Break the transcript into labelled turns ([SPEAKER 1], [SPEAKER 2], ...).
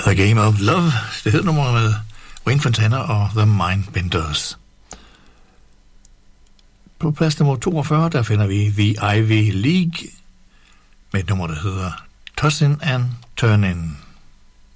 [SPEAKER 1] The Game of Love. Det hedder nummeret med Wayne Fontana og The Mindbenders. På plads nummer 42, der finder vi The Ivy League med et nummer, der hedder Tossin' and Turnin'.